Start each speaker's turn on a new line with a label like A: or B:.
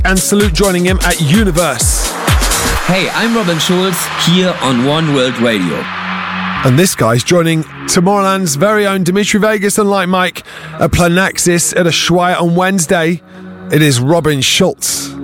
A: and Salute joining him at Universe.
B: Hey, I'm Robin Schulz here on One World Radio.
A: And this guy's joining Tomorrowland's very own Dimitri Vegas and Like Mike at Planaxis at Ushuaia on Wednesday. It is Robin Schulz.